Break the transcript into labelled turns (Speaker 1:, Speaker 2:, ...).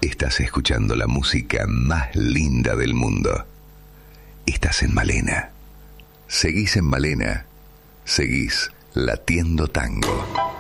Speaker 1: Estás escuchando la música más linda del mundo. Estás en Malena. Seguís en Malena. Seguís latiendo tango.